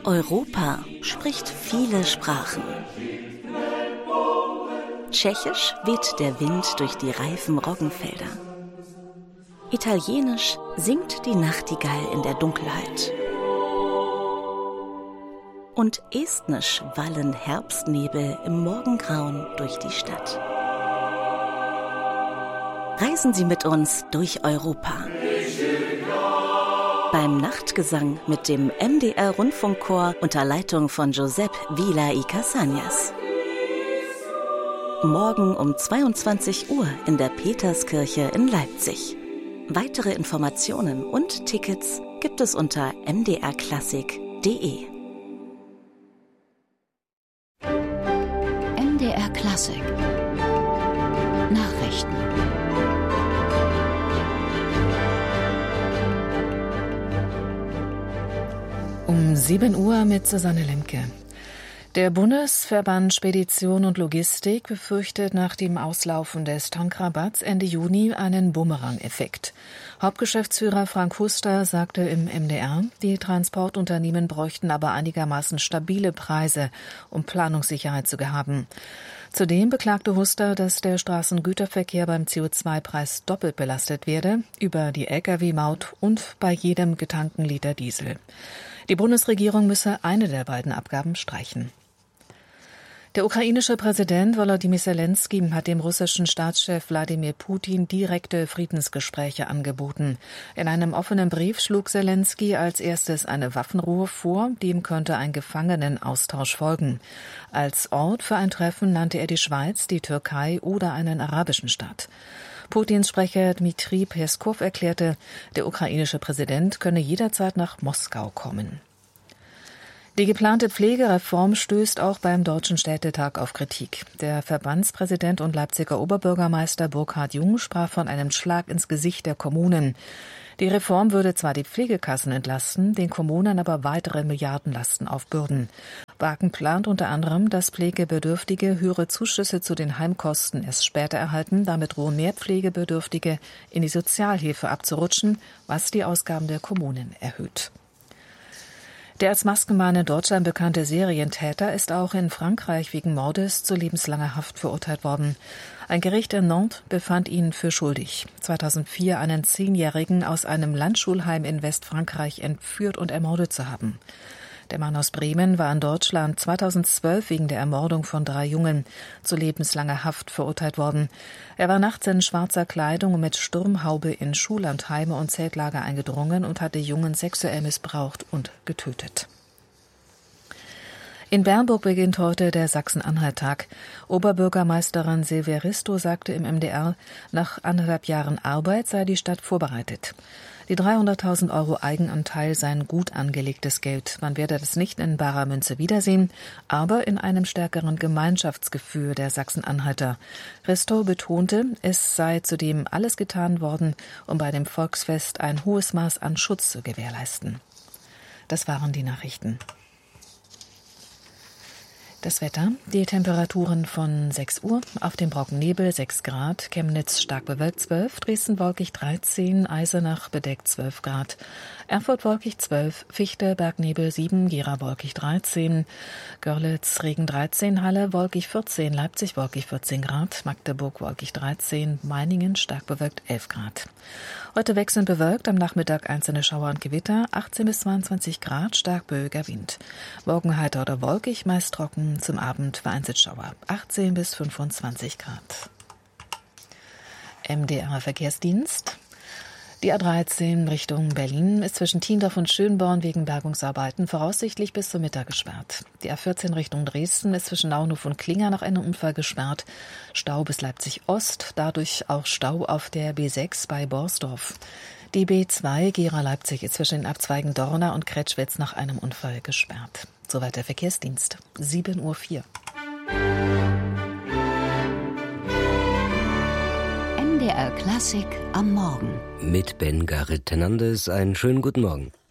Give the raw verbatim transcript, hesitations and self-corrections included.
Europa spricht viele Sprachen. Tschechisch weht der Wind durch die reifen Roggenfelder. Italienisch singt die Nachtigall in der Dunkelheit. Und estnisch wallen Herbstnebel im Morgengrauen durch die Stadt. Reisen Sie mit uns durch Europa. Beim Nachtgesang mit dem M D R-Rundfunkchor unter Leitung von Josep Vila y Casañas. Morgen um zweiundzwanzig Uhr in der Peterskirche in Leipzig. Weitere Informationen und Tickets gibt es unter m d r klassik punkt d e. M D R Klassik Nachrichten. Um sieben Uhr mit Susanne Lemke. Der Bundesverband Spedition und Logistik befürchtet nach dem Auslaufen des Tankrabatts Ende Juni einen Bumerang-Effekt. Hauptgeschäftsführer Frank Huster sagte im M D R, die Transportunternehmen bräuchten aber einigermaßen stabile Preise, um Planungssicherheit zu haben. Zudem beklagte Huster, dass der Straßengüterverkehr beim C O zwei Preis doppelt belastet werde, über die L K W-Maut und bei jedem getankten Liter Diesel. Die Bundesregierung müsse eine der beiden Abgaben streichen. Der ukrainische Präsident Volodymyr Zelensky hat dem russischen Staatschef Wladimir Putin direkte Friedensgespräche angeboten. In einem offenen Brief schlug Zelensky als erstes eine Waffenruhe vor, dem könnte ein Gefangenenaustausch folgen. Als Ort für ein Treffen nannte er die Schweiz, die Türkei oder einen arabischen Staat. Putins Sprecher Dmitri Peskow erklärte, der ukrainische Präsident könne jederzeit nach Moskau kommen. Die geplante Pflegereform stößt auch beim Deutschen Städtetag auf Kritik. Der Verbandspräsident und Leipziger Oberbürgermeister Burkhard Jung sprach von einem Schlag ins Gesicht der Kommunen. Die Reform würde zwar die Pflegekassen entlasten, den Kommunen aber weitere Milliardenlasten aufbürden. Wagen plant unter anderem, dass Pflegebedürftige höhere Zuschüsse zu den Heimkosten erst später erhalten, damit drohen mehr Pflegebedürftige in die Sozialhilfe abzurutschen, was die Ausgaben der Kommunen erhöht. Der als Maskenmann in Deutschland bekannte Serientäter ist auch in Frankreich wegen Mordes zu lebenslanger Haft verurteilt worden. Ein Gericht in Nantes befand ihn für schuldig, zweitausendvier einen Zehnjährigen aus einem Landschulheim in Westfrankreich entführt und ermordet zu haben. Der Mann aus Bremen war in Deutschland zweitausendzwölf wegen der Ermordung von drei Jungen zu lebenslanger Haft verurteilt worden. Er war nachts in schwarzer Kleidung und mit Sturmhaube in Schullandheime und Zeltlager eingedrungen und hatte Jungen sexuell missbraucht und getötet. In Bernburg beginnt heute der Sachsen-Anhalt-Tag. Oberbürgermeisterin Silvia Risto sagte im M D R, nach anderthalb Jahren Arbeit sei die Stadt vorbereitet. Die dreihunderttausend Euro Eigenanteil seien gut angelegtes Geld. Man werde das nicht in barer Münze wiedersehen, aber in einem stärkeren Gemeinschaftsgefühl der Sachsen-Anhalter. Risto betonte, es sei zudem alles getan worden, um bei dem Volksfest ein hohes Maß an Schutz zu gewährleisten. Das waren die Nachrichten. Das Wetter, die Temperaturen von sechs Uhr, auf dem Brockennebel sechs Grad, Chemnitz stark bewölkt zwölf, Dresden wolkig dreizehn, Eisenach bedeckt zwölf Grad, Erfurt wolkig zwölf, Fichte Bergnebel sieben, Gera wolkig dreizehn, Görlitz Regen dreizehn, Halle wolkig vierzehn, Leipzig wolkig vierzehn Grad, Magdeburg wolkig dreizehn, Meiningen stark bewölkt elf Grad. Heute wechselnd bewölkt, am Nachmittag einzelne Schauer und Gewitter, achtzehn bis zweiundzwanzig Grad, stark böiger Wind. Morgen heiter oder wolkig, meist trocken, zum Abend vereinzelt Schauer, achtzehn bis fünfundzwanzig Grad. M D R Verkehrsdienst. Die A dreizehn Richtung Berlin ist zwischen Tiendorf und Schönborn wegen Bergungsarbeiten voraussichtlich bis zum Mittag gesperrt. Die A vierzehn Richtung Dresden ist zwischen Naunhof und Klinger nach einem Unfall gesperrt. Stau bis Leipzig Ost, dadurch auch Stau auf der B sechs bei Borsdorf. Die B zwei Gera Leipzig ist zwischen den Abzweigen Dorna und Kretschwitz nach einem Unfall gesperrt. Soweit der Verkehrsdienst. sieben Uhr vier. M D R Klassik am Morgen. Mit Ben Garrit Hernandez einen schönen guten Morgen.